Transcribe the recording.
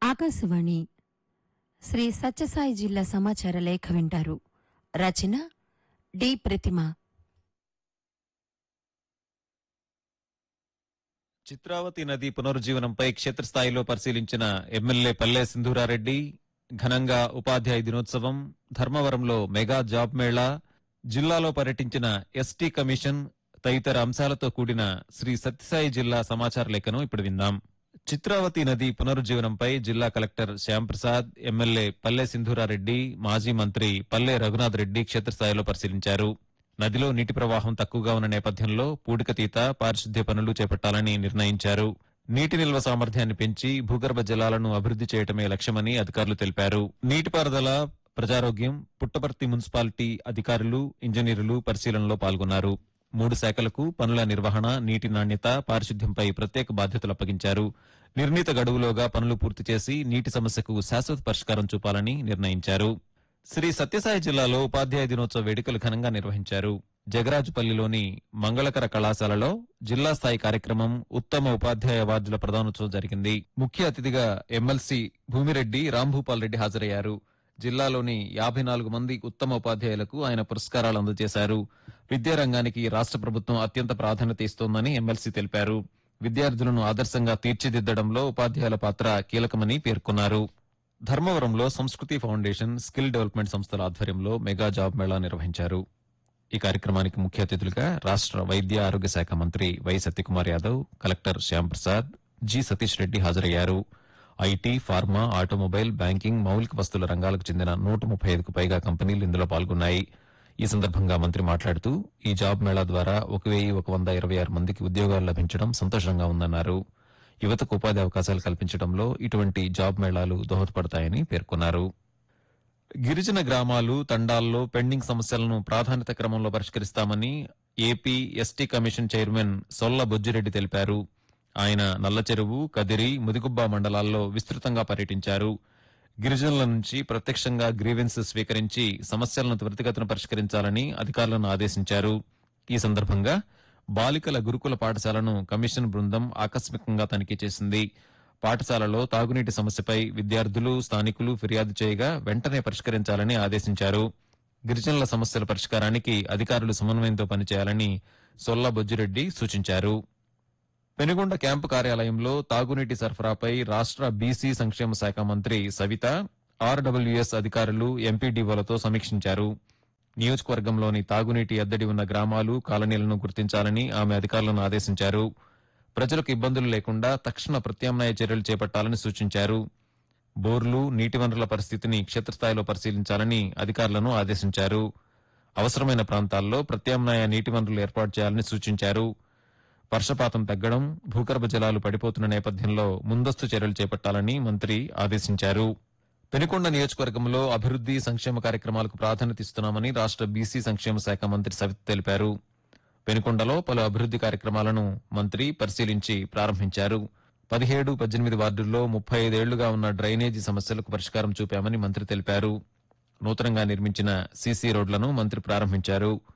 ఆకాశవాణి శ్రీ సత్యసాయి జిల్లా సమాచార లేఖ వింటారు. రచన డి ప్రతిమ. చిత్రావతి నది పునరుజ్జీవనంపై క్షేత్రస్థాయిలో పరిశీలించిన ఎమ్మెల్యే పల్లె సింధూరారెడ్డి ఘనంగా ఉపాధ్యాయ దినోత్సవం, ధర్మవరంలో మెగా జాబ్ మేళా, జిల్లాలో పర్యటించిన ఎస్టీ కమిషన్ తదితర అంశాలతో కూడిన శ్రీ సత్యసాయి జిల్లా సమాచార లేఖను ఇప్పుడు విందాం. చిత్రావతి నది పునరుజ్జీవనంపై జిల్లా కలెక్టర్ శ్యాంప్రసాద్, ఎమ్మెల్యే పల్లె సింధూరారెడ్డి, మాజీ మంత్రి పల్లె రఘునాథ్ రెడ్డి క్షేత్రస్థాయిలో పరిశీలించారు. నదిలో నీటి ప్రవాహం తక్కువగా ఉన్న నేపథ్యంలో పూడికతీత, పారిశుద్ధ్య పనులు చేపట్టాలని నిర్ణయించారు. నీటి నిల్వ సామర్థ్యాన్ని పెంచి భూగర్భ జలాలను అభివృద్ది చేయటమే లక్ష్యమని అధికారులు తెలిపారు. నీటిపారుదల, ప్రజారోగ్యం, పుట్టపర్తి మున్సిపాలిటీ అధికారులు, ఇంజనీర్లు పరిశీలనలో పాల్గొన్నారు. 3 శాఖలకు పనుల నిర్వహణ, నీటి నాణ్యత, పారిశుద్ధ్యంపై ప్రత్యేక బాధ్యతలు అప్పగించారు. నిర్ణీత గడువులోగా పనులు పూర్తి చేసి నీటి సమస్యకు శాశ్వత పరిష్కారం చూపాలని నిర్ణయించారు. శ్రీ సత్యసాయి జిల్లాలో ఉపాధ్యాయ దినోత్సవ వేడుకలు ఘనంగా నిర్వహించారు. జగరాజుపల్లిలోని మంగళకర కళాశాలలో జిల్లా స్థాయి కార్యక్రమం ఉత్తమ ఉపాధ్యాయ అవార్డుల ప్రదానోత్సవం జరిగింది. ముఖ్య అతిథిగా ఎమ్మెల్సీ భూమిరెడ్డి రాంభూపాల్ రెడ్డి హాజరయ్యారు. జిల్లాలోని 54 మంది ఉత్తమ ఉపాధ్యాయులకు ఆయన పురస్కారాలు అందజేశారు. విద్యారంగానికి రాష్ట్ర ప్రభుత్వం అత్యంత ప్రాధాన్యత ఇస్తోందని ఎమ్మెల్సీ తెలిపారు. విద్యార్థులను ఆదర్శంగా తీర్చిదిద్దడంలో ఉపాధ్యాయుల పాత్ర కీలకమని పేర్కొన్నారు. ధర్మవరంలో సంస్కృతి ఫౌండేషన్, స్కిల్ డెవలప్మెంట్ సంస్థల ఆధ్వర్యంలో మెగా జాబ్ మేళా నిర్వహించారు. ఈ కార్యక్రమానికి ముఖ్య అతిథులుగా రాష్ట్ర వైద్య ఆరోగ్య శాఖ మంత్రి why Satyakumar Yadav, collector Shyamprasad, G Satish Reddy హాజరయ్యారు. ఐటీ, ఫార్మా, ఆటోమొబైల్, బ్యాంకింగ్, మౌలిక వస్తువుల రంగాలకు చెందిన 135కు పైగా కంపెనీలు ఇందులో పాల్గొన్నాయి. ఈ సందర్భంగా మంత్రి మాట్లాడుతూ ఈ జాబ్ మేళా ద్వారా 1126 మందికి ఉద్యోగాలు లభించడం సంతోషంగా ఉందన్నారు. యువతకు ఉపాధి అవకాశాలు కల్పించడంలో ఇటువంటి జాబ్ మేళాలు దోహదపడతాయని పేర్కొన్నారు. గిరిజన గ్రామాలు, తండాల్లో పెండింగ్ సమస్యలను ప్రాధాన్యత క్రమంలో పరిష్కరిస్తామని AP ST commission chairman సొల్ల Bojjireddy తెలిపారు. ఆయన నల్లచెరువు, కదిరి, ముదిగుబ్బ మండలాల్లో విస్తృతంగా పర్యటించారు. గిరిజనుల నుంచి ప్రత్యక్షంగా గ్రీవెన్స్ స్వీకరించి సమస్యలను త్వరితగతిన పరిష్కరించాలని అధికారులను ఆదేశించారు. ఈ సందర్భంగా బాలికల గురుకుల పాఠశాలను కమిషన్ బృందం ఆకస్మికంగా తనిఖీ చేసింది. పాఠశాలలో తాగునీటి సమస్యపై విద్యార్థులు, స్థానికులు ఫిర్యాదు చేయగా వెంటనే పరిష్కరించాలని ఆదేశించారు. గిరిజనుల సమస్యల పరిష్కారానికి అధికారులు సమన్వయంతో పనిచేయాలని సొల్ల బొజ్జిరెడ్డి సూచించారు. పెనుగొండ క్యాంపు కార్యాలయంలో తాగునీటి సరఫరాపై రాష్ట్ర బీసీ సంక్షేమ శాఖ మంత్రి సవిత, ఆర్డబ్ల్యూఎస్ అధికారులు, ఎంపీడీఓలతో సమీక్షించారు. నియోజకవర్గంలోని తాగునీటి ఎద్దడి ఉన్న గ్రామాలు, కాలనీలను గుర్తించాలని ఆమె అధికారులను ఆదేశించారు. ప్రజలకు ఇబ్బందులు లేకుండా తక్షణ ప్రత్యామ్నాయ చర్యలు చేపట్టాలని సూచించారు. బోర్లు, నీటి వనరుల పరిస్థితిని క్షేత్రస్థాయిలో పరిశీలించాలని అధికారులను ఆదేశించారు. అవసరమైన ప్రాంతాల్లో ప్రత్యామ్నాయ నీటి వనరులు ఏర్పాటు చేయాలని సూచించారు. వర్షపాతం తగ్గడం, భూగర్భ జలాలు పడిపోతున్న నేపథ్యంలో ముందస్తు చర్యలు చేపట్టాలని మంత్రి ఆదేశించారు. పెనుకొండ నియోజకవర్గంలో అభివృద్ది, సంక్షేమ కార్యక్రమాలకు ప్రాధాన్యత ఇస్తున్నామని రాష్ట్ర బీసీ సంక్షేమ శాఖ మంత్రి సవిత తెలిపారు. పెనుకొండలో పలు అభివృద్ది కార్యక్రమాలను మంత్రి పరిశీలించి ప్రారంభించారు. 17, 18 వార్డుల్లో 35 ఏళ్లుగా ఉన్న డ్రైనేజీ సమస్యలకు పరిష్కారం చూపామని మంత్రి తెలిపారు. నూతనంగా నిర్మించిన సీసీ రోడ్లను మంత్రి ప్రారంభించారు.